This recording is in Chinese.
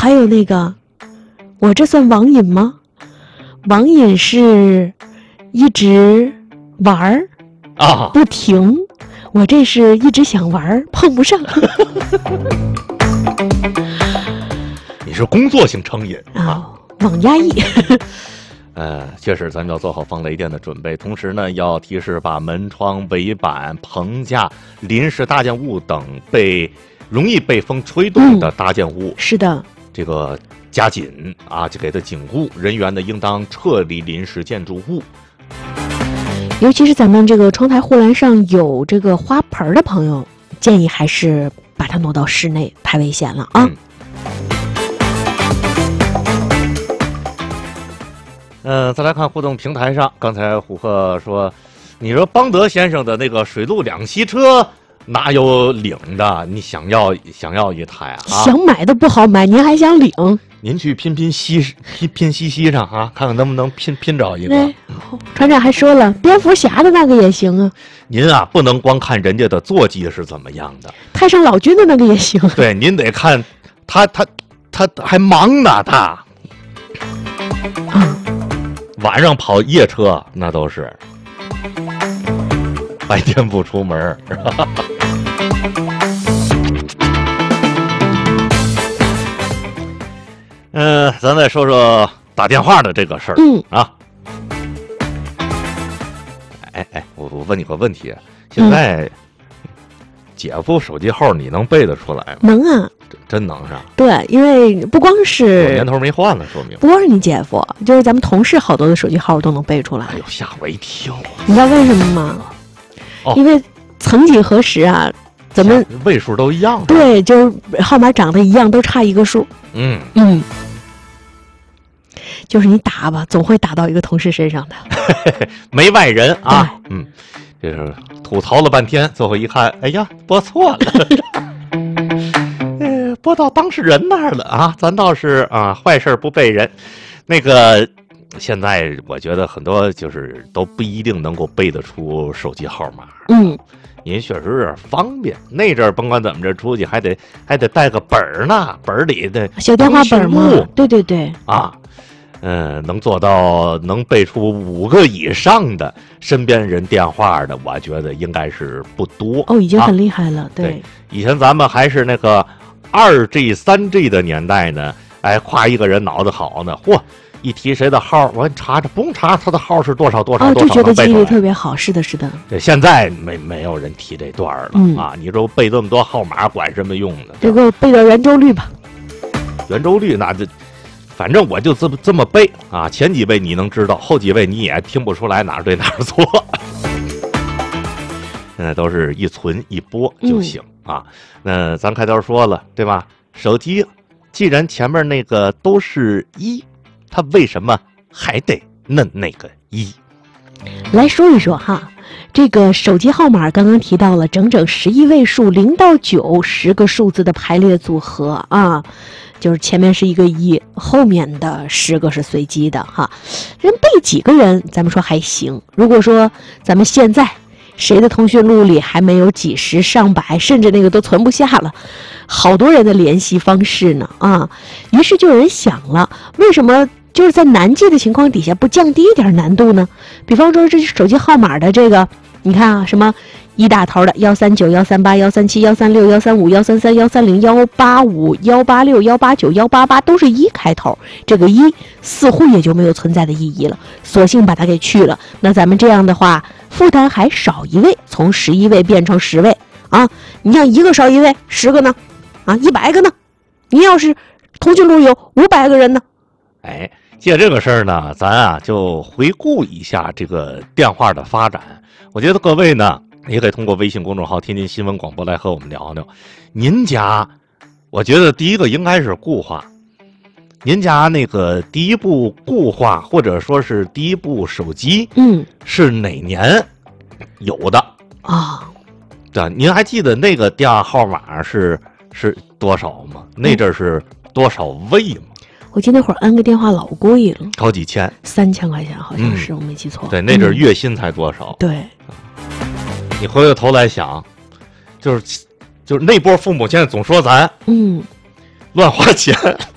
还有那个，我这算网瘾吗？网瘾是一直玩儿啊， 不停，我这是一直想玩碰不上。 你是工作性成瘾啊， 网压抑。 确实，咱们要做好防雷电的准备，同时呢，要提示把门窗、围板、棚架、临时搭建物等容易被风吹动的搭建物， 是的， 这个加紧啊，就给它紧固。人员呢，应当撤离临时建筑物。 尤其是咱们这个窗台护栏上有这个花盆的朋友，建议还是把它挪到室内，太危险了啊。 再来看互动平台上，刚才虎克说，你说邦德先生的那个水陆两栖车哪有领的？你想要一台啊？ 想买都不好买，您还想领？ 您去拼西上啊，看看能不能拼着一个。 船长还说了，蝙蝠侠的那个也行啊。 您啊，不能光看人家的坐骑是怎么样的， 太上老君的那个也行。 对，您得看他还忙呢，他。晚上跑夜车那都是，白天不出门。咱再说说打电话的这个事儿。啊。我问你个问题，现在姐夫手机号你能背得出来吗？ 能啊。 真能是吧？ 对，因为不光是年头没换了，说明不光是你姐夫，就是咱们同事好多的手机号都能背出来。 哎呦，吓我一跳！ 你知道为什么吗？因为曾几何时啊，咱们位数都一样。 对，就是号码长得一样，都差一个数。就是你打吧，总会打到一个同事身上的。 没外人啊。这是吐槽了半天，最后一看，哎呀，拨错了。拨到当事人那儿了啊！咱倒是啊，坏事不背人。那个，现在我觉得很多就是都不一定能够背得出手机号码。您确实有点方便。那阵儿甭管怎么着，出去还得带个本儿呢，本儿里的小电话本吗？对啊。能做到能背出5个以上的身边人电话的，我觉得应该是不多。 已经很厉害了。对， 以前咱们还是那个2G、3G 的年代呢，夸一个人脑子好呢，一提谁的号，我查查，不用查他的号是多少，就觉得记忆力特别好。是的。 对，现在没有人提这段了啊！你说背这么多号码管什么用呢？ 这个背点圆周率吧。 圆周率那就。反正我就这么背啊，前几位你能知道，后几位你也听不出来哪儿对哪儿错。现在都是一存一拨就行啊。那咱开头说了对吧？手机既然前面那个都是1，它为什么还得摁那个1？ 来说一说哈，这个手机号码刚刚提到了整整11位数0到9，10个数字的排列组合啊。就是前面是一个1，后面的10个是随机的哈。人背几个人，咱们说还行。如果说咱们现在谁的通讯录里还没有几十上百，甚至那个都存不下了，好多人的联系方式呢啊。于是就有人想了，为什么就是在难记的情况底下不降低一点难度呢？比方说这手机号码的这个，你看啊，什么1打头的139、138、137、136、135、133、130、185、186、189、188都是1开头，这个1似乎也就没有存在的意义了，索性把它给去了。那咱们这样的话，负担还少1位，从11位变成10位啊！你像1个少1位，10个呢？啊，100个呢？你要是通讯录有500个人呢？ 借这个事儿呢，咱啊就回顾一下这个电话的发展。我觉得各位呢，也可以通过微信公众号天津新闻广播来和我们聊聊。您家，我觉得第一个应该是固话。您家那个第一部固话，或者说是第一部手机，是哪年有的啊？ 对，您还记得那个电话号码是多少吗？那阵是多少位吗？ 我记得那会儿按个电话老贵了， 好几千 ，3000块钱好像是，我没记错。 对，那阵月薪才多少？ 对。 你回过头来想，就是那波父母现在总说咱乱花钱，